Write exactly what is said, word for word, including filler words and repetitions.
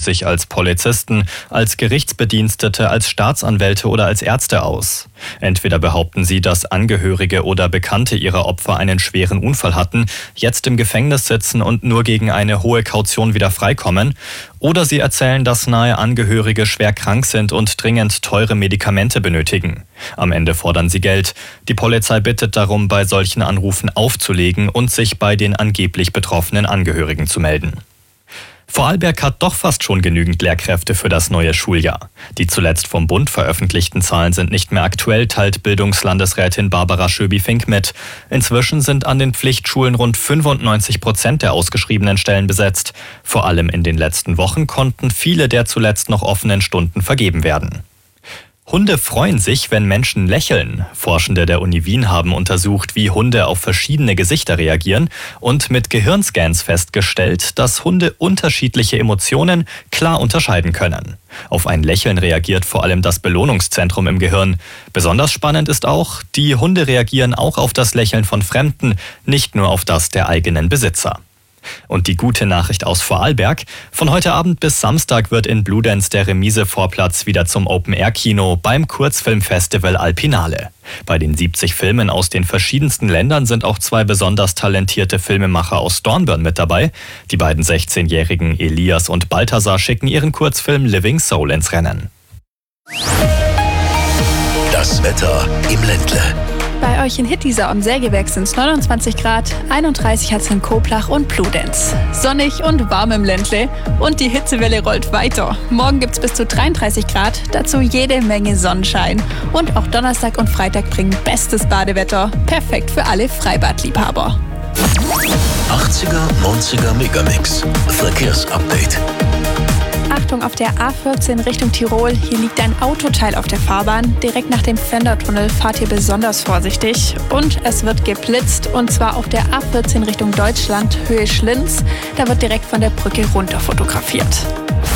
sich als Polizisten, als Gerichtsbedienstete, als Staatsanwälte oder als Ärzte aus. Entweder behaupten sie, dass Angehörige oder Bekannte ihrer Opfer einen schweren Unfall hatten, jetzt im Gefängnis sitzen und nur gegen eine hohe Kaution wieder freikommen, oder sie erzählen, dass nahe Angehörige schwer krank sind und dringend teure Medikamente benötigen. Am Ende fordern sie Geld. Die Polizei bittet darum, bei solchen Anrufen aufzulegen und sich bei den angeblich betroffenen Angehörigen zu melden. Vorarlberg hat doch fast schon genügend Lehrkräfte für das neue Schuljahr. Die zuletzt vom Bund veröffentlichten Zahlen sind nicht mehr aktuell, teilt Bildungslandesrätin Barbara Schöbi-Fink mit. Inzwischen sind an den Pflichtschulen rund fünfundneunzig Prozent der ausgeschriebenen Stellen besetzt. Vor allem in den letzten Wochen konnten viele der zuletzt noch offenen Stunden vergeben werden. Hunde freuen sich, wenn Menschen lächeln. Forschende der Uni Wien haben untersucht, wie Hunde auf verschiedene Gesichter reagieren und mit Gehirnscans festgestellt, dass Hunde unterschiedliche Emotionen klar unterscheiden können. Auf ein Lächeln reagiert vor allem das Belohnungszentrum im Gehirn. Besonders spannend ist auch, die Hunde reagieren auch auf das Lächeln von Fremden, nicht nur auf das der eigenen Besitzer. Und die gute Nachricht aus Vorarlberg: Von heute Abend bis Samstag wird in Bludenz der Remise-Vorplatz wieder zum Open-Air-Kino beim Kurzfilmfestival Alpinale. Bei den siebzig Filmen aus den verschiedensten Ländern sind auch zwei besonders talentierte Filmemacher aus Dornbirn mit dabei. Die beiden sechzehnjährigen Elias und Balthasar schicken ihren Kurzfilm Living Soul ins Rennen. Das Wetter im Ländle. Bei euch in Hittiesau am Sägewerk sind es neunundzwanzig Grad, einunddreißig hat es in Koplach und Bludenz. Sonnig und warm im Ländle und die Hitzewelle rollt weiter. Morgen gibt es bis zu dreiunddreißig Grad, dazu jede Menge Sonnenschein. Und auch Donnerstag und Freitag bringen bestes Badewetter. Perfekt für alle Freibadliebhaber. achtziger, neunziger Megamix. Verkehrsupdate. Achtung, auf der A vierzehn Richtung Tirol. Hier liegt ein Autoteil auf der Fahrbahn. Direkt nach dem Pfändertunnel fahrt ihr besonders vorsichtig. Und es wird geblitzt, und zwar auf der A vierzehn Richtung Deutschland, Höhe Schlinz. Da wird direkt von der Brücke runter fotografiert.